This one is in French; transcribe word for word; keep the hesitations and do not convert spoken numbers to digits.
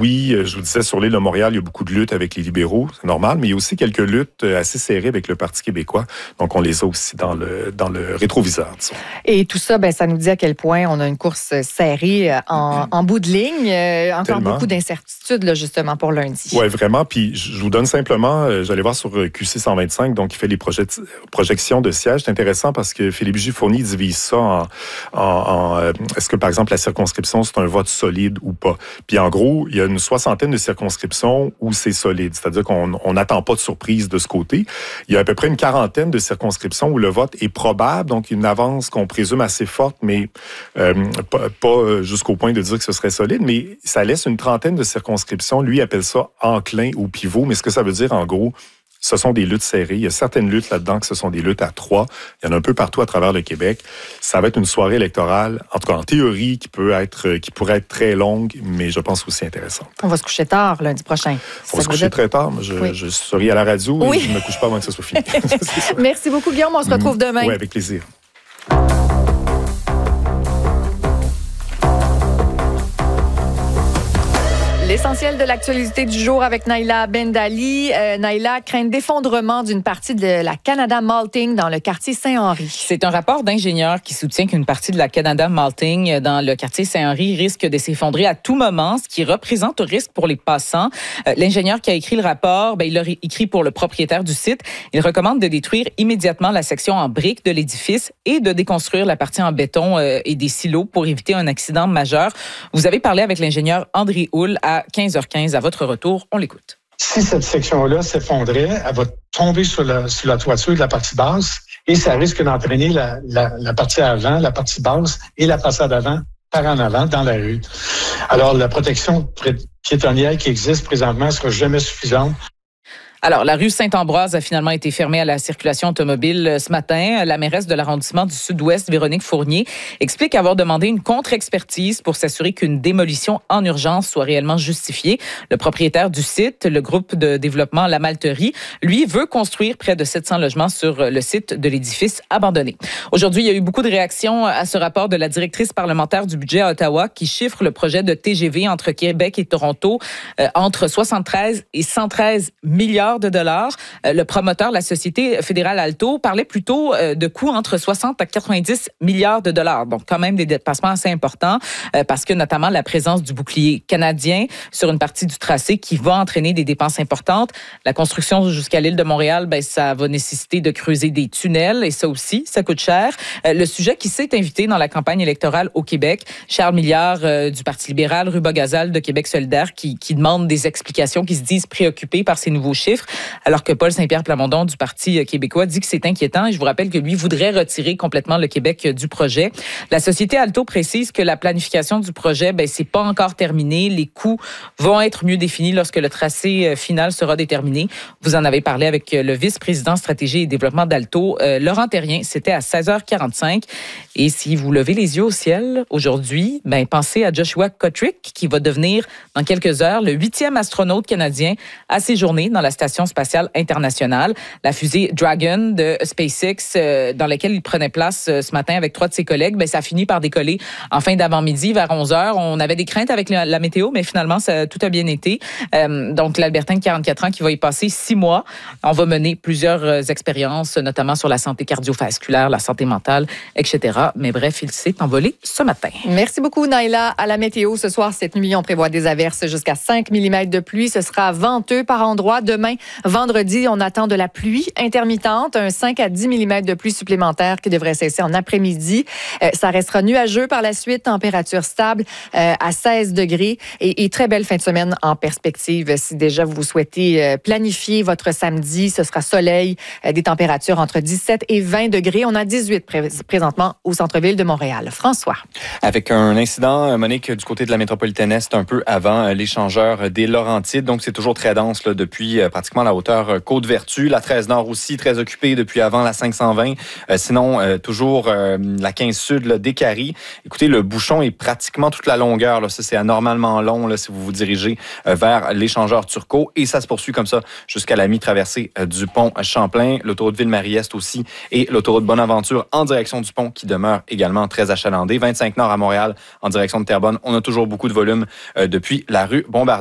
oui, je vous disais, sur l'île de Montréal, il y a beaucoup de luttes avec les libéraux, c'est normal, mais il y a aussi quelques luttes assez serrées avec le Parti québécois. Donc, on les a aussi dans le, dans le rétroviseur, disons. Et tout ça, ben, ça nous dit à quel point on a une course serrée en, en bout de ligne. Euh, encore Tellement. beaucoup d'incertitudes, là, justement, pour lundi. Oui, vraiment. Puis, je vous donne simplement, euh, j'allais voir sur Q C cent vingt-cinq, donc il fait les projets, projections de sièges. C'est intéressant parce que Philippe J. Fournier divise ça en, en, en euh, est-ce que, par exemple, la circonscription, c'est un vote solide ou pas. Puis, en gros, il y a une soixantaine de circonscriptions où c'est solide. C'est-à-dire qu'on n'attend pas de surprise de ce côté. Il y a à peu près une quarantaine de circonscriptions où le vote est probable, donc une avance qu'on présume assez forte, mais euh, pas, pas jusqu'au point de dire que ce serait solide, mais ça laisse une trentaine de circonscriptions. Lui appelle ça enclin ou pivot, mais ce que ça veut dire, en gros, ce sont des luttes serrées. Il y a certaines luttes là-dedans que ce sont des luttes à trois. Il y en a un peu partout à travers le Québec. Ça va être une soirée électorale, en tout cas en théorie, qui peut être, qui pourrait être très longue, mais je pense aussi intéressante. On va se coucher tard lundi prochain. On va se coucher très tard. Je, oui. je serai à la radio oui. et je ne me couche pas avant que ça soit fini. Merci beaucoup, Guillaume. On se retrouve demain. Oui, avec plaisir. L'essentiel de l'actualité du jour avec Naila Bendali. Euh, Naila craint d'effondrement d'une partie de la Canada Malting dans le quartier Saint-Henri. C'est un rapport d'ingénieurs qui soutient qu'une partie de la Canada Malting dans le quartier Saint-Henri risque de s'effondrer à tout moment, ce qui représente un risque pour les passants. Euh, l'ingénieur qui a écrit le rapport, ben, il l'a écrit pour le propriétaire du site. Il recommande de détruire immédiatement la section en briques de l'édifice et de déconstruire la partie en béton euh, et des silos pour éviter un accident majeur. Vous avez parlé avec l'ingénieur André Houle à quinze heures quinze. À votre retour, on l'écoute. Si cette section-là s'effondrait, elle va tomber sur la, sur la toiture de la partie basse et ça risque d'entraîner la, la, la partie avant, la partie basse et la façade avant par en avant dans la rue. Alors, la protection piétonnière qui existe présentement ne sera jamais suffisante. Alors, la rue Saint-Ambroise a finalement été fermée à la circulation automobile ce matin. La mairesse de l'arrondissement du Sud-Ouest, Véronique Fournier, explique avoir demandé une contre-expertise pour s'assurer qu'une démolition en urgence soit réellement justifiée. Le propriétaire du site, le groupe de développement La Malterie, lui, veut construire près de sept cents logements sur le site de l'édifice abandonné. Aujourd'hui, il y a eu beaucoup de réactions à ce rapport de la directrice parlementaire du budget à Ottawa qui chiffre le projet de T G V entre Québec et Toronto euh, entre soixante-treize et cent treize milliards de dollars. Le promoteur, la Société fédérale Alto, parlait plutôt de coûts entre soixante à quatre-vingt-dix milliards de dollars. Donc, quand même des dépassements assez importants parce que notamment la présence du bouclier canadien sur une partie du tracé qui va entraîner des dépenses importantes. La construction jusqu'à l'île de Montréal, ben, ça va nécessiter de creuser des tunnels et ça aussi, ça coûte cher. Le sujet qui s'est invité dans la campagne électorale au Québec, Charles Milliard euh, du Parti libéral, Ruba Gazal de Québec solidaire qui, qui demande des explications, qui se disent préoccupés par ces nouveaux chiffres. Alors que Paul Saint-Pierre Plamondon du Parti québécois dit que c'est inquiétant et je vous rappelle que lui voudrait retirer complètement le Québec du projet. La Société Alto précise que la planification du projet, ben, c'est pas encore terminé. Les coûts vont être mieux définis lorsque le tracé final sera déterminé. Vous en avez parlé avec le vice-président stratégie et développement d'Alto, euh, Laurent Terrien. C'était à seize heures quarante-cinq. Et si vous levez les yeux au ciel aujourd'hui, ben, pensez à Joshua Kotrick qui va devenir dans quelques heures le huitième astronaute canadien à séjourner dans la station spatiale internationale. La fusée Dragon de SpaceX, euh, dans laquelle il prenait place euh, ce matin avec trois de ses collègues, ben, ça a fini par décoller en fin d'avant-midi vers onze heures. On avait des craintes avec la, la météo, mais finalement, ça, tout a bien été. Euh, donc, l'Albertain de quarante-quatre ans qui va y passer six mois. On va mener plusieurs euh, expériences, notamment sur la santé cardiovasculaire, la santé mentale, et cetera. Mais bref, il s'est envolé ce matin. Merci beaucoup, Naila. À la météo, ce soir, cette nuit, on prévoit des averses jusqu'à cinq millimètres de pluie. Ce sera venteux par endroits. Demain, vendredi, on attend de la pluie intermittente, un cinq à dix millimètres de pluie supplémentaire qui devrait cesser en après-midi. Euh, ça restera nuageux par la suite, température stable euh, à seize degrés et, et très belle fin de semaine en perspective. Si déjà vous souhaitez euh, planifier votre samedi, ce sera soleil, euh, des températures entre dix-sept et vingt degrés. On a dix-huit pré- présentement au centre-ville de Montréal. François. Avec un incident, Monique, du côté de la métropolitaine Est, un peu avant l'échangeur des Laurentides. Donc, c'est toujours très dense là, depuis euh, pratiquement la hauteur Côte-Vertu. La treize Nord aussi, très occupée depuis avant la cinq cent vingt. Euh, sinon, euh, toujours euh, la quinze Sud, là, Décarie. Écoutez, le bouchon est pratiquement toute la longueur. Là. Ça, c'est anormalement long là, si vous vous dirigez euh, vers l'échangeur Turcot. Et ça se poursuit comme ça jusqu'à la mi-traversée euh, du pont Champlain. L'autoroute Ville-Marie-Est aussi et l'autoroute Bonaventure en direction du pont qui demeure également très achalandée. vingt-cinq Nord à Montréal en direction de Terrebonne. On a toujours beaucoup de volume euh, depuis la rue Bombardier.